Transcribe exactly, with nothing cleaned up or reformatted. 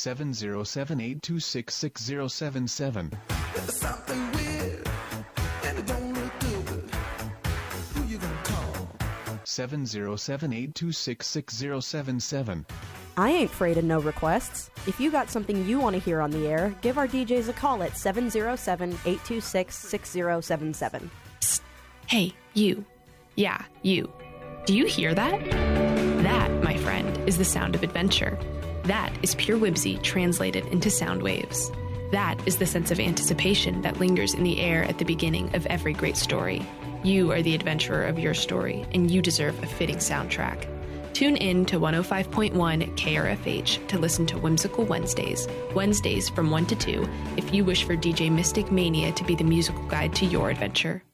seven zero seven, eight two six, six zero seven seven. There's something weird, and it don't look good. Who you gonna call? seven zero seven, eight two six, six zero seven seven. I ain't afraid of no requests. If you got something you want to hear on the air, give our D Js a call at seven zero seven, eight two six, six zero seven seven. Psst. Hey, you. Yeah, you. Do you hear that? That, my friend, is the sound of adventure. That is pure whimsy translated into sound waves. That is the sense of anticipation that lingers in the air at the beginning of every great story. You are the adventurer of your story, and you deserve a fitting soundtrack. Tune in to one oh five point one K R F H to listen to Whimsical Wednesdays, Wednesdays from one to two, if you wish for D J Mystic Mania to be the musical guide to your adventure.